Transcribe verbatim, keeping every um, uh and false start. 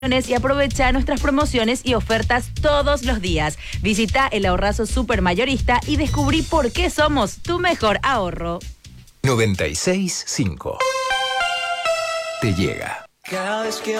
y aprovecha nuestras promociones y ofertas todos los días. Visita el Ahorrazo Supermayorista y descubrí por qué somos tu mejor ahorro. noventa y seis punto cinco Te llega. Cada vez que